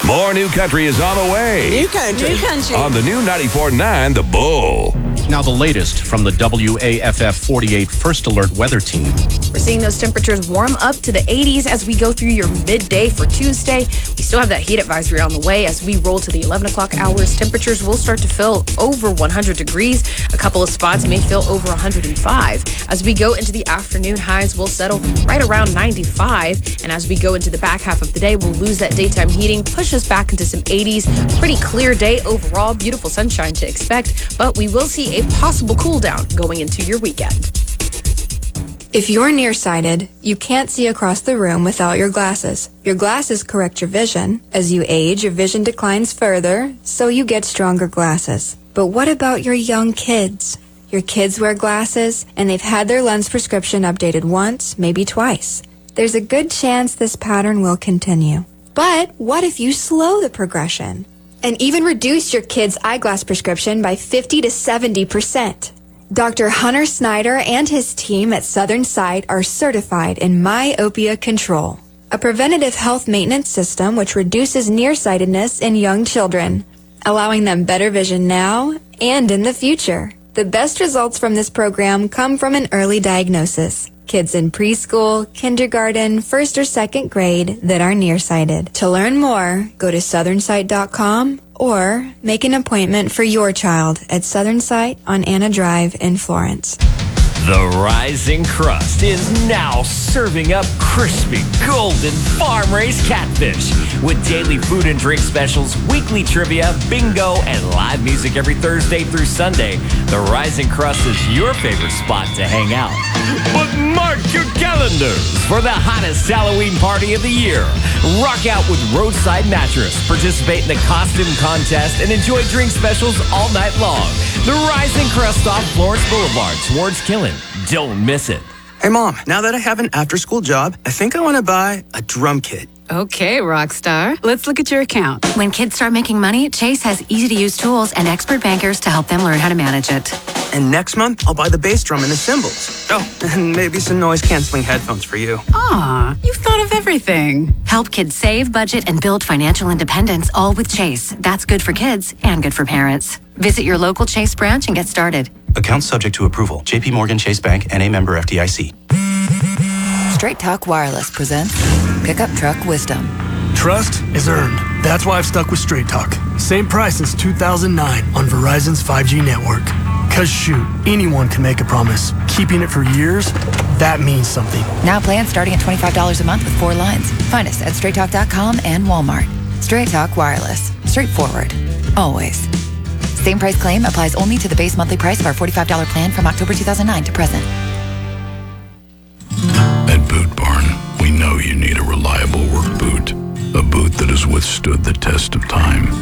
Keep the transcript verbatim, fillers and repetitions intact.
More new country is on the way. New country. New country. On the new ninety-four point nine The Bull. Now the latest from the W A F F forty-eight First Alert Weather Team. We're seeing those temperatures warm up to the eighties as we go through your midday for Tuesday. We still have that heat advisory on the way as we roll to the eleven o'clock hours. Temperatures will start to feel over one hundred degrees. A couple of spots may feel over one hundred five. As we go into the afternoon, highs will settle right around ninety-five. And as we go into the back half of the day, we'll lose that daytime heating, push us back into some eighties. Pretty clear day overall, beautiful sunshine to expect, but we will see a possible cool down going into your weekend. If you're nearsighted, you can't see across the room without your glasses. Your glasses correct your vision. As you age, your vision declines further, so you get stronger glasses. But what about your young kids? Your kids wear glasses, and they've had their lens prescription updated once, maybe twice. There's a good chance this pattern will continue. But what if you slow the progression and even reduce your kid's eyeglass prescription by fifty to seventy percent? Doctor Hunter Snyder and his team at Southern Sight are certified in myopia control, a preventative health maintenance system which reduces nearsightedness in young children, allowing them better vision now and in the future. The best results from this program come from an early diagnosis. Kids in preschool, kindergarten, first or second grade that are nearsighted. To learn more, go to southern sight dot com or make an appointment for your child at Southern Sight on Anna Drive in Florence. The Rising Crust is now serving up crispy, golden, farm-raised catfish with daily food and drink specials, weekly trivia, bingo, and live music every Thursday through Sunday. The Rising Crust is your favorite spot to hang out. But mark your calendars for the hottest Halloween party of the year. Rock out with Roadside Mattress, participate in the costume contest, and enjoy drink specials all night long. The Rising Crust off Florence Boulevard towards Killen. Don't miss it. Hey, Mom, now that I have an after-school job, I think I want to buy a drum kit. Okay, Rockstar. Let's look at your account. When kids start making money, Chase has easy-to-use tools and expert bankers to help them learn how to manage it. And next month, I'll buy the bass drum and the cymbals. Oh, and maybe some noise-canceling headphones for you. Aw, you've thought of everything. Help kids save, budget, and build financial independence, all with Chase. That's good for kids and good for parents. Visit your local Chase branch and get started. Account subject to approval. J P Morgan Chase Bank, N A member F D I C. Straight Talk Wireless presents Pickup Truck Wisdom. Trust is earned. That's why I've stuck with Straight Talk. Same price since two thousand nine on Verizon's five G network. Cause shoot, anyone can make a promise. Keeping it for years, that means something. Now plans starting at twenty-five dollars a month with four lines. Find us at straight talk dot com and Walmart. Straight Talk Wireless. Straightforward. Always. Same price claim applies only to the base monthly price of our forty-five dollars plan from October two thousand nine to present. At Boot Barn, we know you need a reliable work boot. A boot that has withstood the test of time.